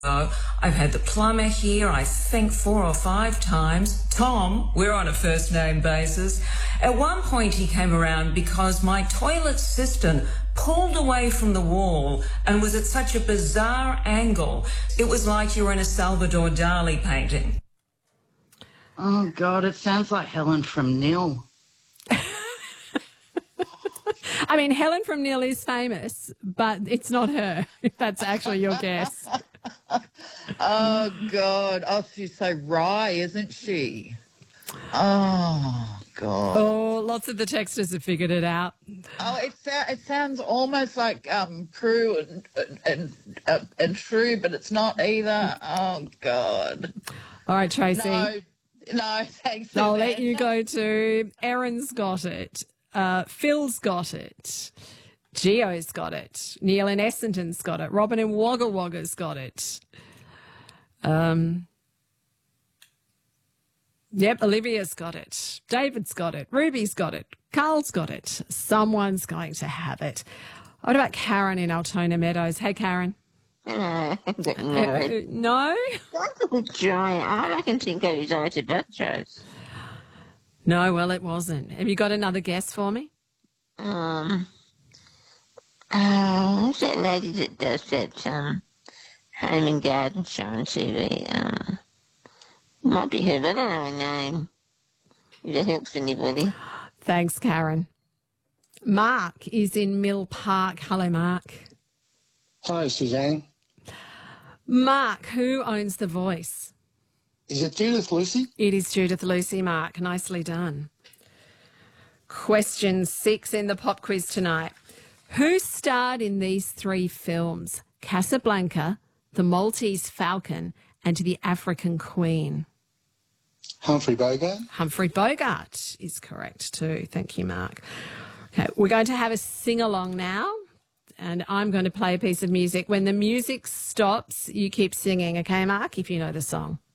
I've had the plumber here, I think 4 or 5 times. Tom, we're on a first name basis. At one point he came around because my toilet cistern pulled away from the wall and was at such a bizarre angle. It was like you were in a Salvador Dali painting. Oh, God, it sounds like Helen from Nil. I mean, Helen from Nil is famous, but it's not her, if that's actually your guess. Oh, God. Oh, she's so wry, isn't she? Oh, God. Oh, lots of the texters have figured it out. Oh, it sounds almost like Prue and True, but it's not either. Oh, God. All right, Tracy. No, thanks. I'll let you go to Erin's got it. Phil's got it. Gio's got it. Neil in Essendon's got it. Robin in Wagga Wagga's got it. Yep, Olivia's got it. David's got it. Ruby's got it. Carl's got it. Someone's going to have it. What about Karen in Altona Meadows? Hey, Karen. No, no. No? I can think of his eyes about Joe's. No, well, it wasn't. Have you got another guess for me? Who's that lady that does that home and garden show on TV? Might be her, but I don't know her name. If that helps anybody. Thanks, Karen. Mark is in Mill Park. Hello, Mark. Hi, Suzanne. Mark, who owns The Voice? Is it Judith Lucy? It is Judith Lucy, Mark. Nicely done. Question 6 in the pop quiz tonight. Who starred in these 3 films? Casablanca, The Maltese Falcon, and The African Queen. Humphrey Bogart. Humphrey Bogart is correct too. Thank you, Mark. Okay, we're going to have a sing-along now, and I'm going to play a piece of music. When the music stops, you keep singing, okay, Mark, if you know the song.